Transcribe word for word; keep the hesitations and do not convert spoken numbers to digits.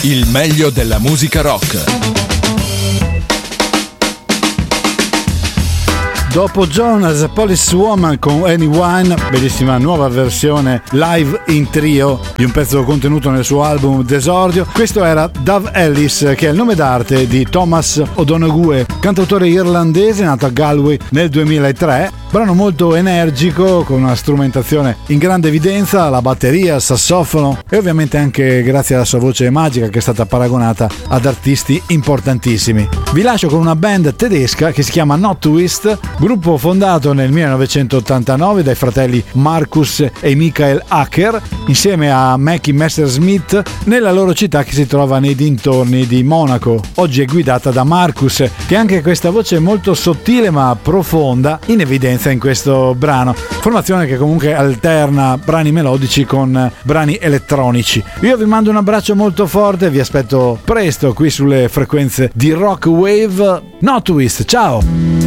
il meglio della musica rock. Dopo Jonas, Police Woman con Anyone, bellissima nuova versione live in trio di un pezzo contenuto nel suo album d'esordio. Questo era Dove Ellis, che è il nome d'arte di Thomas O'Donoghue, cantautore irlandese nato a Galway nel duemilatré. Brano molto energico, con una strumentazione in grande evidenza, la batteria, il sassofono e ovviamente anche grazie alla sua voce magica che è stata paragonata ad artisti importantissimi. Vi lascio con una band tedesca che si chiama Not Twist, gruppo fondato nel millenovecentottantanove dai fratelli Markus e Michael Acker insieme a Mackie Messersmith nella loro città che si trova nei dintorni di Monaco. Oggi è guidata da Markus, che ha anche questa voce molto sottile ma profonda in evidenza in questo brano, formazione che comunque alterna brani melodici con brani elettronici. Io vi mando un abbraccio molto forte e vi aspetto presto qui sulle frequenze di Rock Wave. Not Twist, ciao!